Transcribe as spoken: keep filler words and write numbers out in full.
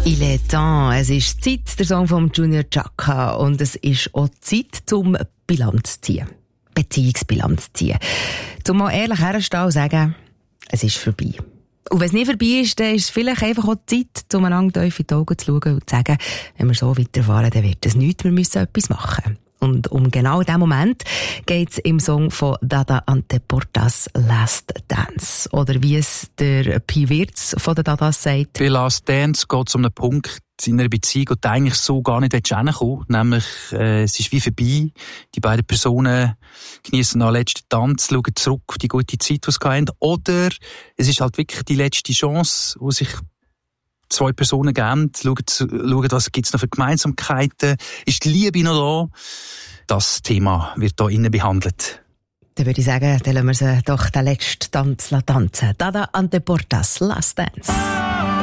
Il est temps. Es ist Zeit, der Song von Junior Chaka. Und es ist auch Zeit, zum Bilanz zu ziehen. Beziehungsbilanz zu ziehen. Zum mal ehrlich herstehen und sagen, es ist vorbei. Und wenn es nicht vorbei ist, dann ist es vielleicht einfach auch Zeit, um einander tief in die Augen zu schauen und zu sagen, wenn wir so weiterfahren, dann wird es nichts, wir müssen etwas machen. Und um genau diesen Moment geht es im Song von Dada Anteportas Last Dance. Oder wie es der Pi Wirtz von den Dadas sagt. Bei Last Dance geht es um einen Punkt in einer Beziehung, wo du eigentlich so gar nicht hinkommen willst. Nämlich, äh, es ist wie vorbei. Die beiden Personen genießen noch den letzten Tanz, schauen zurück auf die gute Zeit, die sie hatten. Oder es ist halt wirklich die letzte Chance, wo sich zwei Personen geben, schauen, schauen was gibt es noch für Gemeinsamkeiten, ist die Liebe noch da? Das Thema wird hier innen behandelt. Dann würde ich sagen, dann lassen wir sie doch den letzten Tanz tanzen. Dada Anteportas Last Dance.